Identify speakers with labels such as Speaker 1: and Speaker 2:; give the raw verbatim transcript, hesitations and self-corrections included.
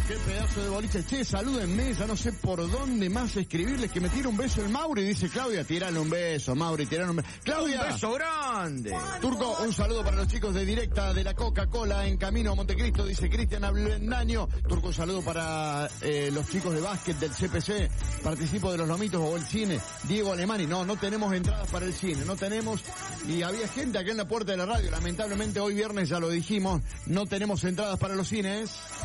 Speaker 1: Qué pedazo de boliche. Che, salúdenme, ya no sé por dónde más escribirles, que me tira un beso el Mauri, dice Claudia. Tirale un beso, Mauri, tirale un beso. Claudia.
Speaker 2: Un beso grande.
Speaker 1: Turco, un saludo para los chicos de Directa de la Coca-Cola en camino a Montecristo, dice Cristian Ablendaño. Turco, un saludo para eh, los chicos de básquet del C P C. Participo de los lomitos o el cine. Diego Alemani. No, no tenemos entradas para el cine, no tenemos. Y había gente acá en la puerta de la radio. Lamentablemente hoy viernes, ya lo dijimos, no tenemos entradas para los cines.